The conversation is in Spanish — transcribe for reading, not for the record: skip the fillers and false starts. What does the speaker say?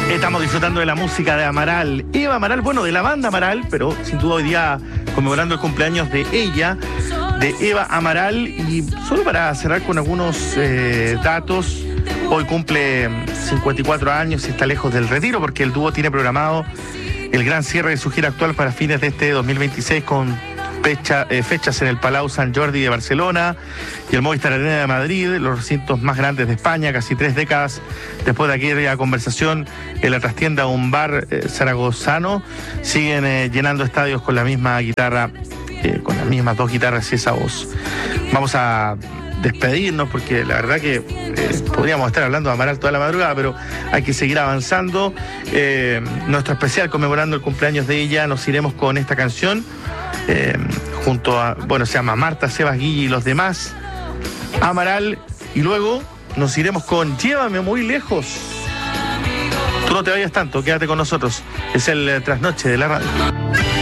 Estamos disfrutando de la música de Amaral. Eva Amaral, bueno, de la banda Amaral, pero sin duda hoy día conmemorando el cumpleaños de ella, de Eva Amaral. Y solo para cerrar con algunos datos, hoy cumple 54 años y está lejos del retiro porque el dúo tiene programado el gran cierre de su gira actual para fines de este 2026 con fechas en el Palau Sant Jordi de Barcelona y el Movistar Arena de Madrid, los recintos más grandes de España, casi 3 décadas después de aquella conversación en la trastienda un bar zaragozano. Siguen llenando estadios con la misma guitarra, con las mismas 2 guitarras y esa voz. Vamos a despedirnos porque la verdad que podríamos estar hablando de Amaral toda la madrugada, pero hay que seguir avanzando. Nuestro especial conmemorando el cumpleaños de ella, nos iremos con esta canción junto a, bueno, se llama Marta, Sebas, Guille y los demás, Amaral, y luego nos iremos con Llévame muy lejos. Tú no te vayas tanto, quédate con nosotros, es el trasnoche de la radio.